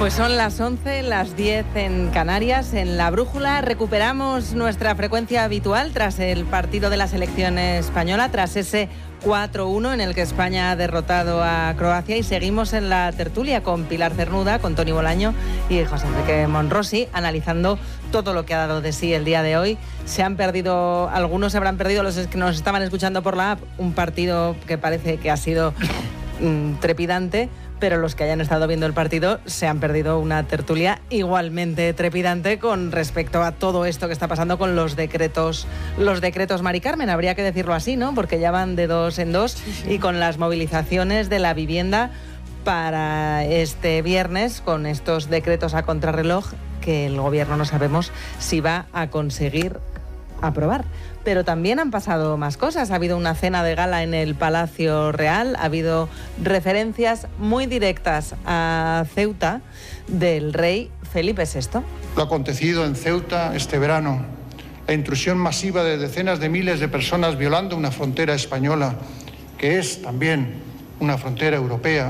Pues son las 11, las 10 en Canarias. En La Brújula recuperamos nuestra frecuencia habitual tras el partido de la selección española, tras ese 4-1 en el que España ha derrotado a Croacia, y seguimos en la tertulia con Pilar Cernuda, con Toni Bolaño y José Enrique Monrosi, analizando todo lo que ha dado de sí el día de hoy. Algunos se habrán perdido, los que nos estaban escuchando por la app, un partido que parece que ha sido trepidante, pero los que hayan estado viendo el partido se han perdido una tertulia igualmente trepidante con respecto a todo esto que está pasando con los decretos Mari Carmen, habría que decirlo así, ¿no? Porque ya van de dos en dos, sí. Y con las movilizaciones de la vivienda para este viernes, con estos decretos a contrarreloj que el gobierno no sabemos si va a conseguir aprobar. Pero también han pasado más cosas. Ha habido una cena de gala en el Palacio Real, ha habido referencias muy directas a Ceuta del rey Felipe VI. Lo acontecido en Ceuta este verano, la intrusión masiva de decenas de miles de personas violando una frontera española, que es también una frontera europea,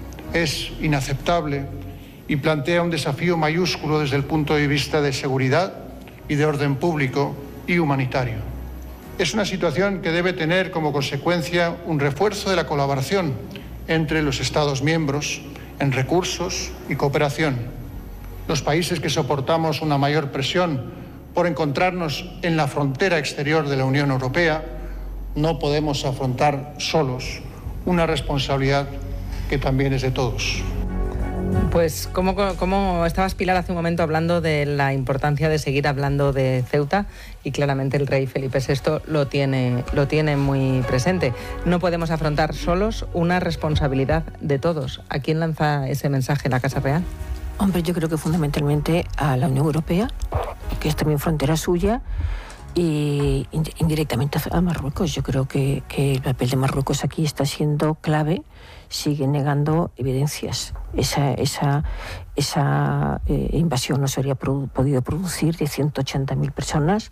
es inaceptable y plantea un desafío mayúsculo desde el punto de vista de seguridad y de orden público y humanitario. Es una situación que debe tener como consecuencia un refuerzo de la colaboración entre los Estados miembros en recursos y cooperación. Los países que soportamos una mayor presión por encontrarnos en la frontera exterior de la Unión Europea no podemos afrontar solos una responsabilidad que también es de todos. Pues como estabas, Pilar, hace un momento hablando de la importancia de seguir hablando de Ceuta, y claramente el rey Felipe VI lo tiene muy presente. No podemos afrontar solos una responsabilidad de todos. ¿A quién lanza ese mensaje la Casa Real? Hombre, yo creo que fundamentalmente a la Unión Europea, que es también frontera suya, y indirectamente a Marruecos. Yo creo que el papel de Marruecos aquí está siendo clave. Sigue negando evidencias. Esa invasión no se habría podido producir de 80.000 personas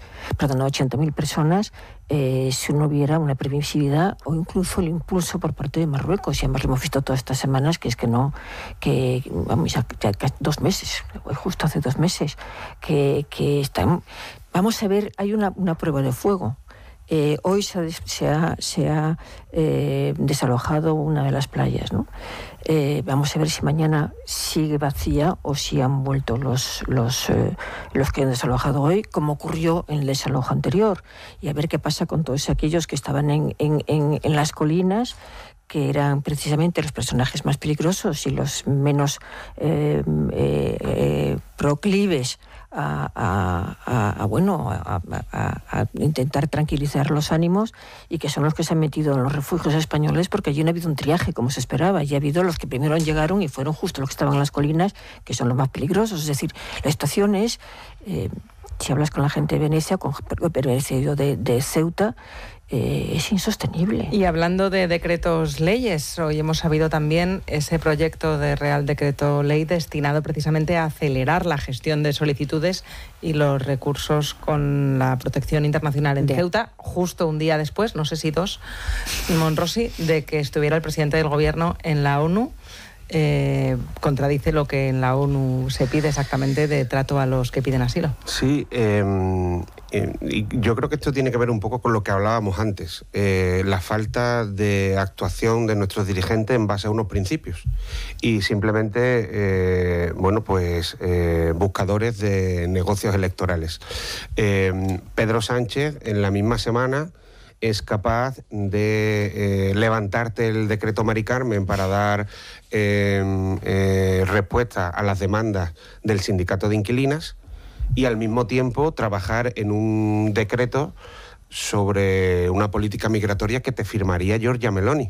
si no hubiera una previsibilidad o incluso el impulso por parte de Marruecos. Y además lo hemos visto todas estas semanas, vamos, ya 2 meses, justo hace 2 meses, que están. Vamos a ver, hay una prueba de fuego. Hoy se ha desalojado una de las playas, ¿no? Vamos a ver si mañana sigue vacía o si han vuelto los que han desalojado hoy, como ocurrió en el desalojo anterior. Y a ver qué pasa con todos aquellos que estaban en las colinas, que eran precisamente los personajes más peligrosos y los menos proclives a intentar tranquilizar los ánimos, y que son los que se han metido en los refugios españoles, porque allí no ha habido un triaje como se esperaba, y ha habido los que primero llegaron y fueron justo los que estaban en las colinas, que son los más peligrosos. Es decir, la situación es, si hablas con la gente de Venecia, con Venecia de Ceuta, es insostenible. Y hablando de decretos leyes, hoy hemos sabido también ese proyecto de Real Decreto Ley destinado precisamente a acelerar la gestión de solicitudes y los recursos con la protección internacional en Ceuta, justo un día después, no sé si 2, Monrosi, de que estuviera el presidente del gobierno en la ONU. Contradice lo que en la ONU se pide exactamente de trato a los que piden asilo. Sí, y yo creo que esto tiene que ver un poco con lo que hablábamos antes, la falta de actuación de nuestros dirigentes en base a unos principios y simplemente, buscadores de negocios electorales. Pedro Sánchez, en la misma semana, es capaz de levantarte el decreto Mari Carmen para dar respuesta a las demandas del sindicato de inquilinas, y al mismo tiempo trabajar en un decreto sobre una política migratoria que te firmaría Giorgia Meloni.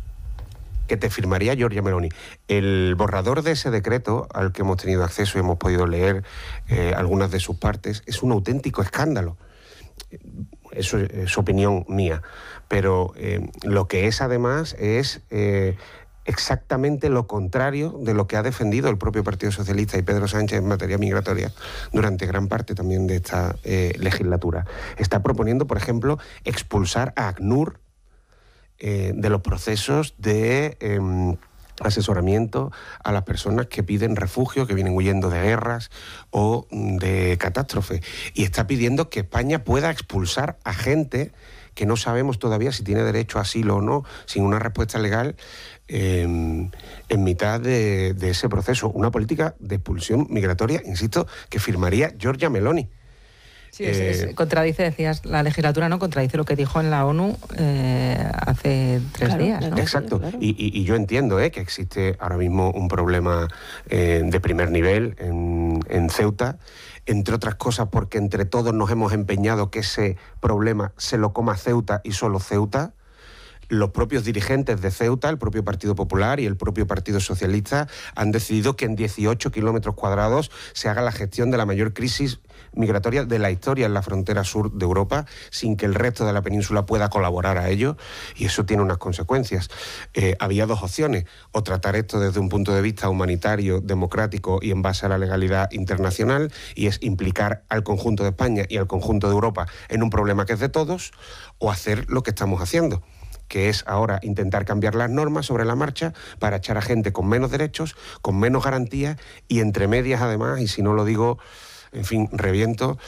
El borrador de ese decreto, al que hemos tenido acceso y hemos podido leer algunas de sus partes, es un auténtico escándalo. Eso es opinión mía, pero lo que es además es exactamente lo contrario de lo que ha defendido el propio Partido Socialista y Pedro Sánchez en materia migratoria durante gran parte también de esta legislatura. Está proponiendo, por ejemplo, expulsar a ACNUR de los procesos de asesoramiento a las personas que piden refugio, que vienen huyendo de guerras o de catástrofes. Y está pidiendo que España pueda expulsar a gente que no sabemos todavía si tiene derecho a asilo o no, sin una respuesta legal en mitad de ese proceso. Una política de expulsión migratoria, insisto, que firmaría Giorgia Meloni. Sí, contradice, decías, la legislatura no contradice lo que dijo en la ONU hace 3 días, ¿no? Exacto. Claro. Y yo entiendo que existe ahora mismo un problema de primer nivel en Ceuta, entre otras cosas porque entre todos nos hemos empeñado que ese problema se lo coma Ceuta y solo Ceuta. Los propios dirigentes de Ceuta, el propio Partido Popular y el propio Partido Socialista han decidido que en 18 kilómetros cuadrados se haga la gestión de la mayor crisis migratoria de la historia en la frontera sur de Europa, sin que el resto de la península pueda colaborar a ello, y eso tiene unas consecuencias. Había 2 opciones: o tratar esto desde un punto de vista humanitario, democrático y en base a la legalidad internacional, y es implicar al conjunto de España y al conjunto de Europa en un problema que es de todos, o hacer lo que estamos haciendo, que es ahora intentar cambiar las normas sobre la marcha para echar a gente con menos derechos, con menos garantías y entre medias además, y si no lo digo, en fin, reviento,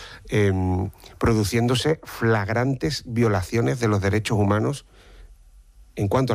produciéndose flagrantes violaciones de los derechos humanos en cuanto a